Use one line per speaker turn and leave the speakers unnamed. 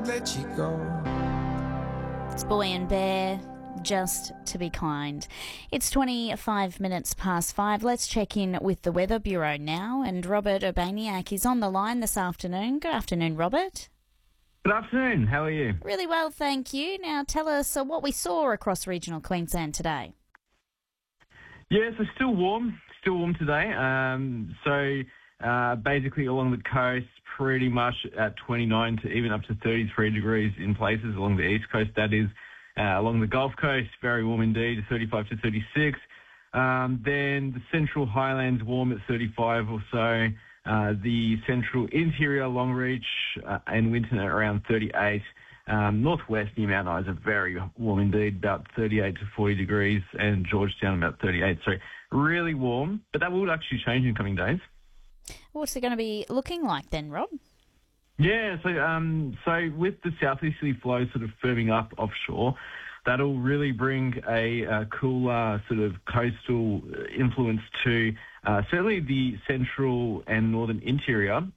I'd let you go.
It's Boy and Bear, Just to Be Kind. It's 25 minutes past 5. Let's check in with the Weather Bureau now. And Robert Urbaniak is on the line this afternoon. Good afternoon, Robert.
Good afternoon. How are you?
Really well, thank you. Now tell us what we saw across regional Queensland today.
Yeah, so still warm today. Basically along the coast, pretty much at 29 to even up to 33 degrees in places along the east coast, that is. Along the Gulf Coast, very warm indeed, 35 to 36. Then the central highlands warm at 35 or so. The central interior, Longreach and Winton at around 38. Northwest New Mount Isa very warm indeed, about 38 to 40 degrees, and Georgetown about 38. So really warm, but that will actually change in coming days.
What's it going to be looking like then, Rob?
Yeah, so with the southeasterly flow sort of firming up offshore, that'll really bring a cooler sort of coastal influence to certainly the central and northern interior,